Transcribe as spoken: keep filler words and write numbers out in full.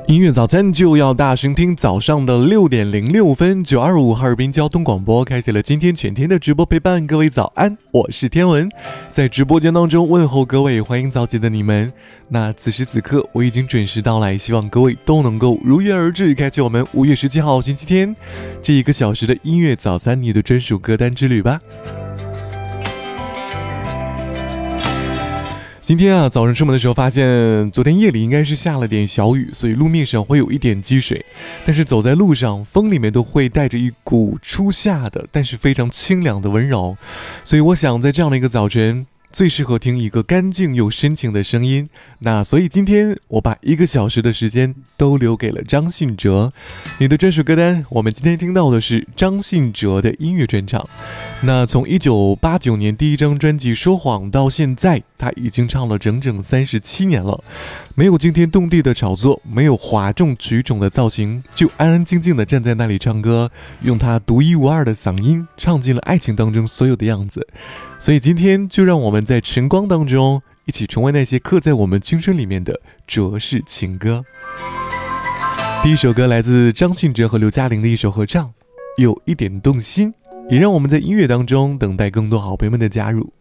音乐早餐就要大声听，早上的六点零六分，九二五哈尔滨交通广播开启了今天全天的直播陪伴。各位早安，我是天文，在直播间当中问候各位，欢迎早起的你们。那此时此刻我已经准时到来，希望各位都能够如约而至，开启我们五月十七号星期天这一个小时的音乐早餐，你的专属歌单之旅吧。今天啊，早上出门的时候发现，昨天夜里应该是下了点小雨，所以路面上会有一点积水。但是走在路上，风里面都会带着一股初夏的，但是非常清凉的温柔。所以我想，在这样的一个早晨，最适合听一个干净又深情的声音。那所以今天我把一个小时的时间都留给了张信哲。你的专属歌单，我们今天听到的是张信哲的音乐专场。那从一九八九年第一张专辑《说谎》到现在，他已经唱了整整三十七年了。没有惊天动地的炒作，没有哗众取宠的造型，就安安静静的站在那里唱歌，用他独一无二的嗓音唱进了爱情当中所有的样子。所以今天就让我们在晨光当中一起重温那些刻在我们青春里面的卓式情歌。第一首歌来自张信哲和刘嘉玲的一首合唱，有一点动心，也让我们在音乐当中等待更多好朋友们的加入。